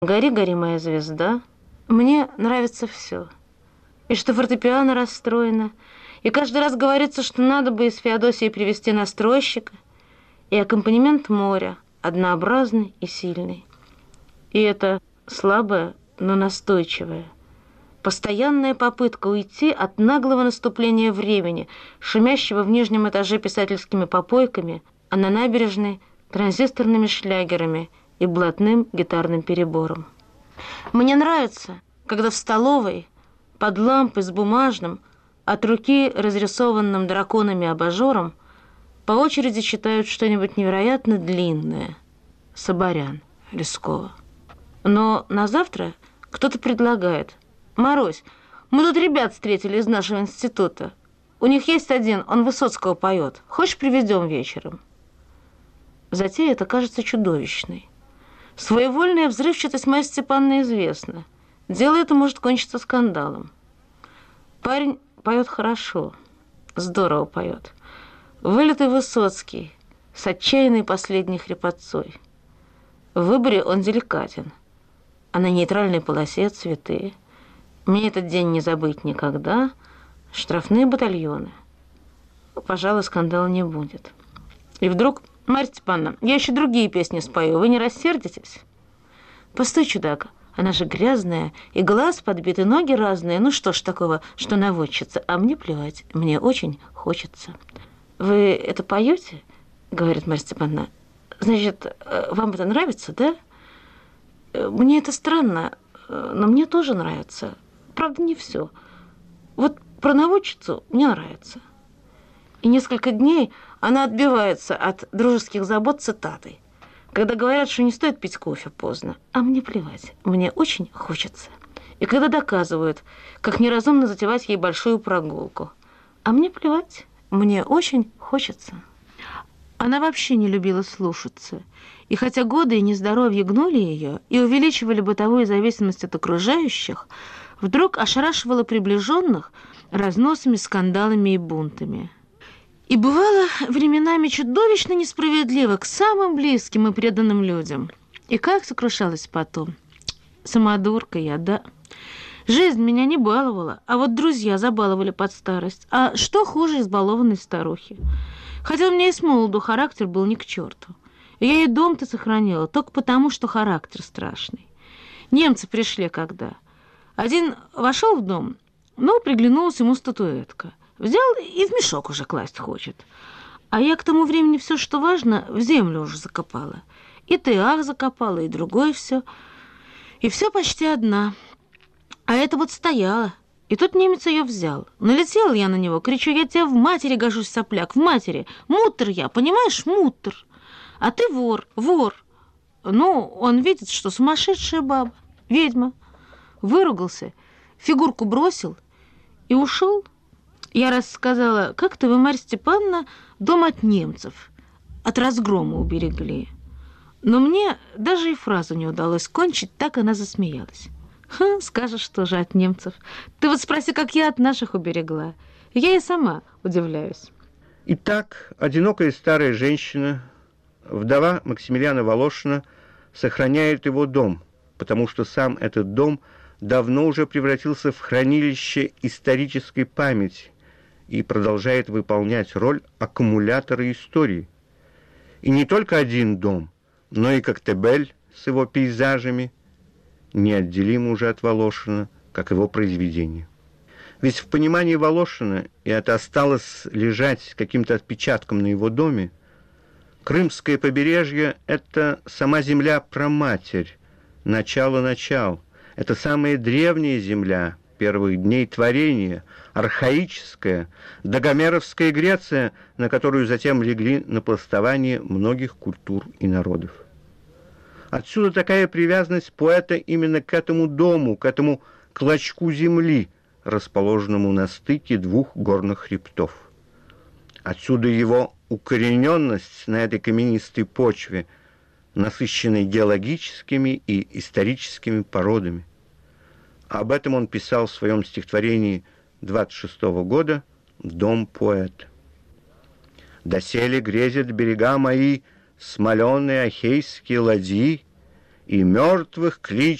«Гори, гори, моя звезда». Мне нравится все. И что фортепиано расстроено, и каждый раз говорится, что надо бы из Феодосии привезти настройщика, и аккомпанемент моря, однообразный и сильный. И это слабое, но настойчивое. Постоянная попытка уйти от наглого наступления времени, шумящего в нижнем этаже писательскими попойками, а на набережной транзисторными шлягерами и блатным гитарным перебором. Мне нравится, когда в столовой под лампой с бумажным, от руки разрисованным драконами абажуром по очереди читают что-нибудь невероятно длинное. Соборян, Лескова. Но на завтра кто-то предлагает: «Марусь, мы тут ребят встретили из нашего института. У них есть один, он Высоцкого поет. Хочешь, приведем вечером?» Затея эта кажется чудовищной. Своевольная взрывчатость Марьи Степановны известна. Дело это может кончиться скандалом. Парень поет хорошо, здорово поет. Вылитый Высоцкий, с отчаянной последней хрипотцой. В выборе он деликатен, а на нейтральной полосе цветы. Мне этот день не забыть никогда. Штрафные батальоны. Пожалуй, скандала не будет. И вдруг: «Марья Степановна, я еще другие песни спою, вы не рассердитесь?» «Постой, чудак, она же грязная, и глаз подбит, и ноги разные. Ну что ж такого, что наводчица? А мне плевать, мне очень хочется». «Вы это поете?» — говорит Марья Степановна. «Значит, вам это нравится, да?» «Мне это странно, но мне тоже нравится. Правда, не все. Вот про наводчицу мне нравится». И несколько дней она отбивается от дружеских забот цитатой. Когда говорят, что не стоит пить кофе поздно, а мне плевать, мне очень хочется. И когда доказывают, как неразумно затевать ей большую прогулку, а мне плевать, мне очень хочется. Она вообще не любила слушаться. И хотя годы и нездоровье гнули ее и увеличивали бытовую зависимость от окружающих, вдруг ошарашивала приближенных разносами, скандалами и бунтами. И бывало временами чудовищно несправедливо к самым близким и преданным людям. И как сокрушалась потом. Самодурка я, да. Жизнь меня не баловала, а вот друзья забаловали под старость. А что хуже избалованной старухи? Хотя у меня и с молоду характер был ни к черту. Я и дом-то сохранила только потому, что характер страшный. Немцы пришли когда. Один вошел в дом, но приглянулась ему статуэтка. Взял и в мешок уже класть хочет. А я к тому времени все, что важно, в землю уже закопала. И тыах закопала, и другое все. И все почти одна. А это вот стояла. И тут немец ее взял. Налетела я на него, кричу: «Я тебе в матери гожусь, сопляк, в матери! Мутр я, понимаешь, мутр! А ты вор, вор!» Ну, он видит, что сумасшедшая баба, ведьма. Выругался, фигурку бросил и ушел. Я раз сказала: «Как-то вы, Марья Степановна, дом от немцев, от разгрома уберегли». Но мне даже и фразу не удалось кончить, так она засмеялась. «Ха, скажешь тоже от немцев. Ты вот спроси, как я от наших уберегла. Я и сама удивляюсь». Итак, одинокая старая женщина, вдова Максимилиана Волошина, сохраняет его дом, потому что сам этот дом давно уже превратился в хранилище исторической памяти и продолжает выполнять роль аккумулятора истории. И не только один дом, но и Коктебель с его пейзажами неотделимы уже от Волошина, как его произведение. Ведь в понимании Волошина, и это осталось лежать каким-то отпечатком на его доме, Крымское побережье – это сама земля-праматерь, начало-начал. Это самая древняя земля первых дней творения, архаическая, догомеровская Греция, на которую затем легли напластование многих культур и народов. Отсюда такая привязанность поэта именно к этому дому, к этому клочку земли, расположенному на стыке двух горных хребтов. Отсюда его укорененность на этой каменистой почве, насыщенной геологическими и историческими породами. Об этом он писал в своем стихотворении 26-го года «Дом поэта». «Доселе грезят берега мои смоленые ахейские ладьи, и мертвых клич